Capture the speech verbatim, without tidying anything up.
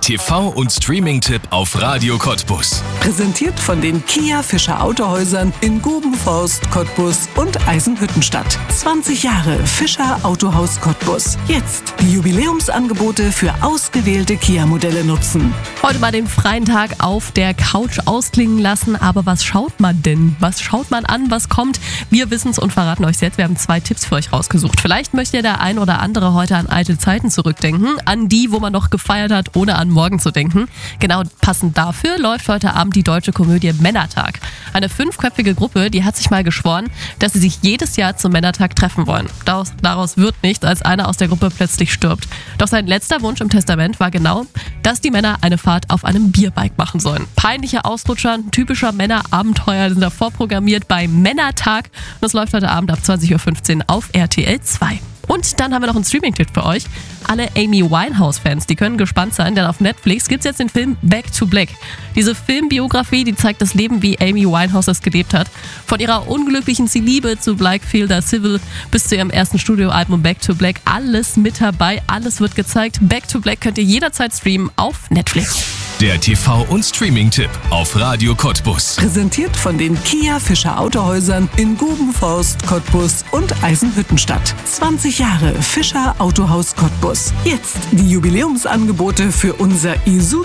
T V- und Streaming-Tipp auf Radio Cottbus. Präsentiert von den Kia Fischer Autohäusern in Gubenforst, Cottbus und Eisenhüttenstadt. zwanzig Jahre Fischer Autohaus Cottbus. Jetzt die Jubiläumsangebote für ausgewählte Kia-Modelle nutzen. Heute mal den freien Tag auf der Couch ausklingen lassen. Aber was schaut man denn? Was schaut man an? Was kommt? Wir wissen es und verraten euch jetzt. Wir haben zwei Tipps für euch rausgesucht. Vielleicht möchte ja der ein oder andere heute an alte Zeiten zurückdenken. An die, wo man noch gefeiert hat, ohne an morgen zu denken. Genau passend dafür läuft heute Abend die deutsche Komödie Männertag. Eine fünfköpfige Gruppe, die hat sich mal geschworen, dass sie sich jedes Jahr zum Männertag treffen wollen. Daraus, daraus wird nichts, als einer aus der Gruppe plötzlich stirbt. Doch sein letzter Wunsch im Testament war genau, dass die Männer eine Fahrt auf einem Bierbike machen sollen. Peinliche Ausrutscher, typischer Männerabenteuer sind da vorprogrammiert bei Männertag. Und das läuft heute Abend ab zwanzig Uhr fünfzehn auf R T L zwei. Und dann haben wir noch einen Streaming-Tipp für euch. Alle Amy Winehouse-Fans, die können gespannt sein, denn auf Netflix gibt es jetzt den Film Back to Black. Diese Filmbiografie, die zeigt das Leben, wie Amy Winehouse es gelebt hat. Von ihrer unglücklichen Liebe zu Blackfielder Civil bis zu ihrem ersten Studioalbum Back to Black. Alles mit dabei, alles wird gezeigt. Back to Black könnt ihr jederzeit streamen auf Netflix. Der T V- und Streaming-Tipp auf Radio Cottbus. Präsentiert von den Kia Fischer Autohäusern in Gubenforst, Cottbus und Eisenhüttenstadt. zwanzig Jahre Fischer Autohaus Cottbus. Jetzt die Jubiläumsangebote für unser Isuzu